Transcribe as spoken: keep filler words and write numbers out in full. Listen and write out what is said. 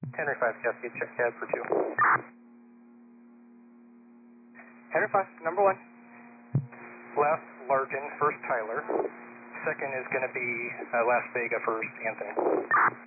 Henry five Cascade, check C A D for two. Henry five, number one. Last Larkin, first Tyler. Second is going to be uh, Las Vega, first Anthony.